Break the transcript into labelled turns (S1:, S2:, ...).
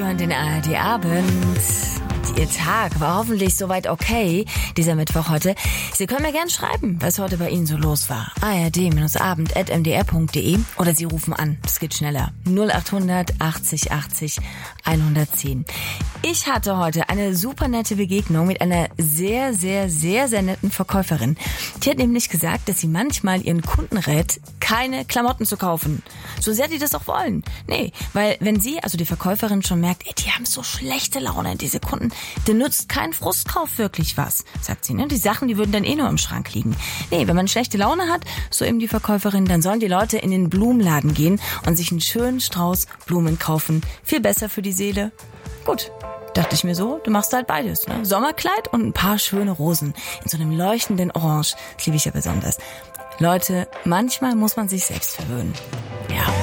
S1: hören den ARD-Abend. Ihr Tag war hoffentlich soweit okay, dieser Mittwoch heute. Sie können mir gern schreiben, was heute bei Ihnen so los war. ard-abend@mdr.de oder Sie rufen an, das geht schneller. 0800 80 80 110. Ich hatte heute eine super nette Begegnung mit einer sehr, sehr, sehr, sehr netten Verkäuferin. Die hat nämlich gesagt, dass sie manchmal ihren Kunden rät, keine Klamotten zu kaufen. So sehr die das auch wollen. Nee, weil wenn sie, also die Verkäuferin, schon merkt, die haben so schlechte Laune, diese Kunden, dann nützt kein Frustkauf wirklich was, sagt sie. Ne? Die Sachen, die würden dann nur im Schrank liegen. Nee, wenn man schlechte Laune hat, so eben die Verkäuferin, dann sollen die Leute in den Blumenladen gehen und sich einen schönen Strauß Blumen kaufen. Viel besser für die Seele. Gut, dachte ich mir so, du machst halt beides. Ne? Sommerkleid und ein paar schöne Rosen in so einem leuchtenden Orange. Das liebe ich ja besonders. Leute, manchmal muss man sich selbst verwöhnen. Ja.